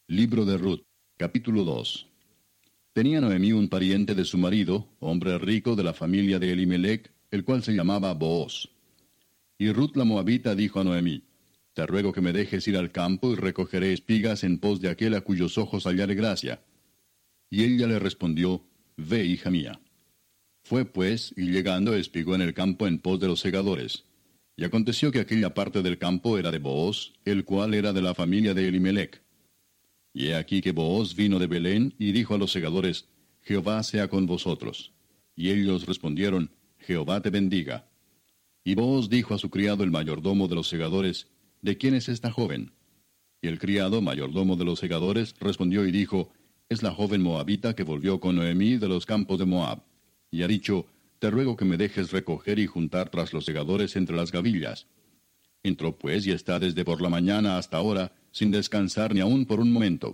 Libro de Ruth, capítulo 2. Tenía Noemí un pariente de su marido, hombre rico de la familia de Elimelech, el cual se llamaba Booz. Y Ruth la Moabita dijo a Noemí: Te ruego que me dejes ir al campo y recogeré espigas en pos de aquel a cuyos ojos hallare gracia. Y ella le respondió: Ve, hija mía. Fue pues, y llegando espigó en el campo en pos de los segadores. Y aconteció que aquella parte del campo era de Booz, el cual era de la familia de Elimelech. Y he aquí que Booz vino de Belén, y dijo a los segadores: Jehová sea con vosotros. Y ellos respondieron: Jehová te bendiga. Y Booz dijo a su criado el mayordomo de los segadores: ¿De quién es esta joven? Y el criado, mayordomo de los segadores, respondió y dijo: Es la joven moabita que volvió con Noemí de los campos de Moab. Y ha dicho: Te ruego que me dejes recoger y juntar tras los segadores entre las gavillas. Entró pues y está desde por la mañana hasta ahora, sin descansar ni aun por un momento.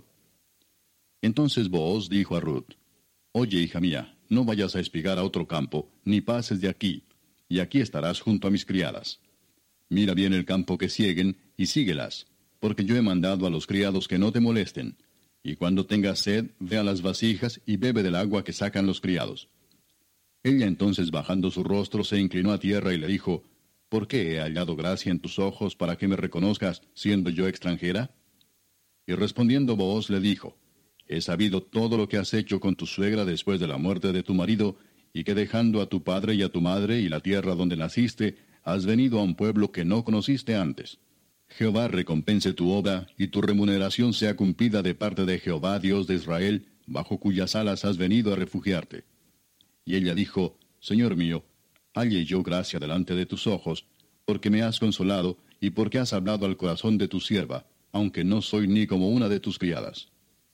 Entonces Booz dijo a Ruth: Oye, hija mía, no vayas a espigar a otro campo, ni pases de aquí, y aquí estarás junto a mis criadas. Mira bien el campo que sieguen, y síguelas, porque yo he mandado a los criados que no te molesten. Y cuando tengas sed, ve a las vasijas y bebe del agua que sacan los criados. Ella entonces, bajando su rostro, se inclinó a tierra y le dijo: ¿Por qué he hallado gracia en tus ojos para que me reconozcas, siendo yo extranjera? Y respondiendo Booz le dijo: He sabido todo lo que has hecho con tu suegra después de la muerte de tu marido, y que dejando a tu padre y a tu madre y la tierra donde naciste, has venido a un pueblo que no conociste antes. Jehová recompense tu obra, y tu remuneración sea cumplida de parte de Jehová, Dios de Israel, bajo cuyas alas has venido a refugiarte. Y ella dijo: Señor mío, halle yo gracia delante de tus ojos, porque me has consolado, y porque has hablado al corazón de tu sierva, aunque no soy ni como una de tus criadas.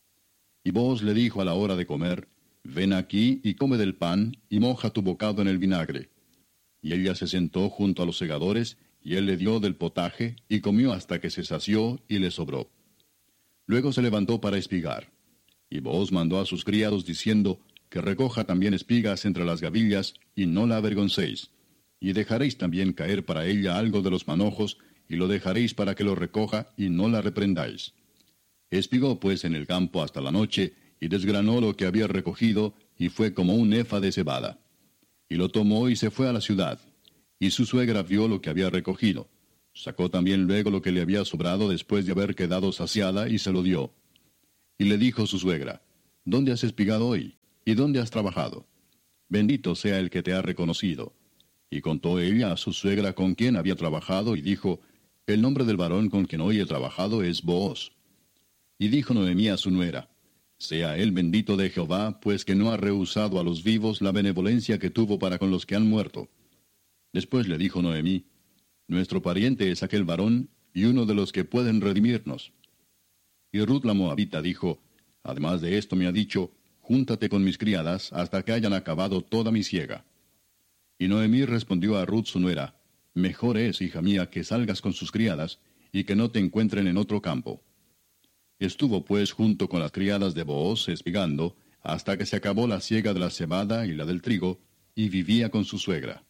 Y Booz le dijo a la hora de comer: Ven aquí y come del pan, y moja tu bocado en el vinagre. Y ella se sentó junto a los segadores, y él le dio del potaje, y comió hasta que se sació, y le sobró. Luego se levantó para espigar. Y Booz mandó a sus criados diciendo: Que recoja también espigas entre las gavillas, y no la avergoncéis. Y dejaréis también caer para ella algo de los manojos, y lo dejaréis para que lo recoja, y no la reprendáis. Espigó pues en el campo hasta la noche, y desgranó lo que había recogido, y fue como un efa de cebada. Y lo tomó y se fue a la ciudad. Y su suegra vio lo que había recogido. Sacó también luego lo que le había sobrado después de haber quedado saciada, y se lo dio. Y le dijo su suegra: ¿Dónde has espigado hoy? ¿Y dónde has trabajado? Bendito sea el que te ha reconocido. Y contó ella a su suegra con quien había trabajado, y dijo: El nombre del varón con quien hoy he trabajado es Booz. Y dijo Noemí a su nuera: Sea él bendito de Jehová, pues que no ha rehusado a los vivos la benevolencia que tuvo para con los que han muerto. Después le dijo Noemí: Nuestro pariente es aquel varón, y uno de los que pueden redimirnos. Y Ruth la Moabita dijo: Además de esto me ha dicho: Júntate con mis criadas hasta que hayan acabado toda mi siega. Y Noemí respondió a Ruth su nuera: Mejor es, hija mía, que salgas con sus criadas, y que no te encuentren en otro campo. Estuvo pues junto con las criadas de Booz espigando, hasta que se acabó la siega de la cebada y la del trigo, y vivía con su suegra.